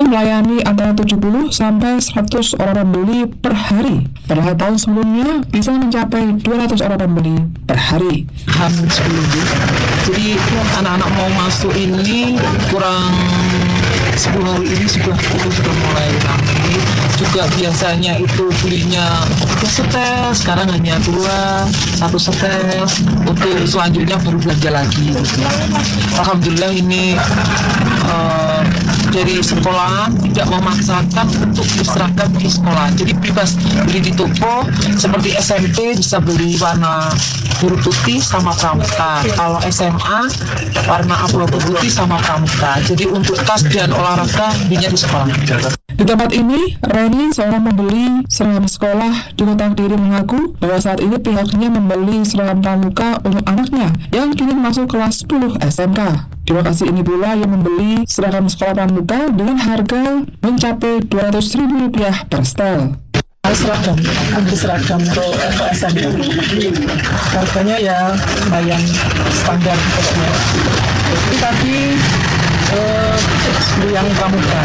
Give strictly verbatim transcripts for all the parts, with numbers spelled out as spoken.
melayani antara tujuh puluh sampai seratus orang pembeli per hari. Padahal tahun sebelumnya bisa mencapai dua ratus orang pembeli per hari. Hamin sepuluh. Jadi anak-anak mau masuk ini kurang sepuluh hari ini sudah sudah mulai ramai. Juga biasanya itu belinya tiga setel, sekarang hanya dua, satu setel. Untuk selanjutnya baru belanja lagi. Alhamdulillah ini uh, dari sekolah tidak memaksakan untuk diserahkan di sekolah. Jadi bebas beli di toko, seperti S M P bisa beli warna biru putih sama pramuka. Kalau S M A warna abu-abu putih sama pramuka. Jadi untuk tas dan olahraga belinya di sekolah. Di tempat ini, Reni, seorang pembeli seragam sekolah di Kota Kediri, mengaku bahwa saat ini pihaknya membeli seragam pramuka untuk anaknya yang kini masuk kelas sepuluh S M K. Di lokasi ini pula yang membeli seragam sekolah pramuka dengan harga mencapai dua ratus ribu rupiah per setel. Seragam, untuk seragam untuk S M P harganya ya lumayan standar pokoknya. Jadi tadi eh, beli yang pramuka,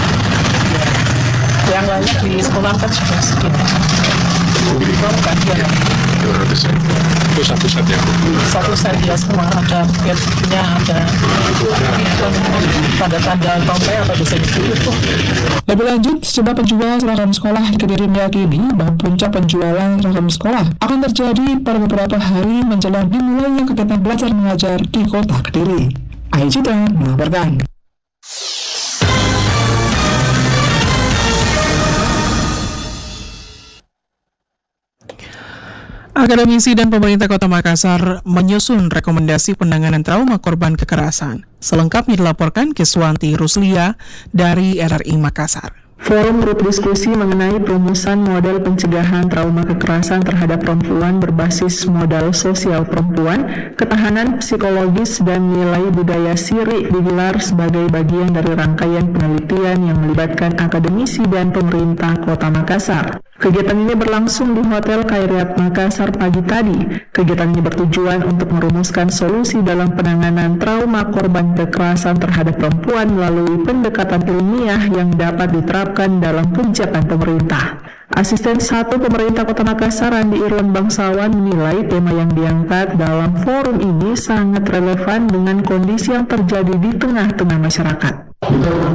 yang lainnya di sekolah kan sudah segitu. Pramuka dia dua ratus itu satu set ya? Satu set ya, semua ada paketnya, ada tanda-tanda tombol atau bisa gitu. Lebih lanjut, sejumlah penjual seragam sekolah di Kediri meyakini bahwa puncak penjualan seragam sekolah akan terjadi pada beberapa hari menjelang dimulainya kegiatan belajar mengajar di Kota Kediri. Aijita melaporkan. Akademisi dan pemerintah Kota Makassar menyusun rekomendasi penanganan trauma korban kekerasan. Selengkapnya dilaporkan Kiswanti Ruslia dari R R I Makassar. Forum grup diskusi mengenai perumusan model pencegahan trauma kekerasan terhadap perempuan berbasis modal sosial perempuan, ketahanan psikologis, dan nilai budaya siri digelar sebagai bagian dari rangkaian penelitian yang melibatkan akademisi dan pemerintah Kota Makassar. Kegiatan ini berlangsung di Hotel Khairat Makassar pagi tadi. Kegiatan ini bertujuan untuk merumuskan solusi dalam penanganan trauma korban kekerasan terhadap perempuan melalui pendekatan ilmiah yang dapat diterapkan dalam kebijakan pemerintah. Asisten satu pemerintah Kota Makassar, Andi Irwan Bangsawan, menilai tema yang diangkat dalam forum ini sangat relevan dengan kondisi yang terjadi di tengah-tengah masyarakat. Kita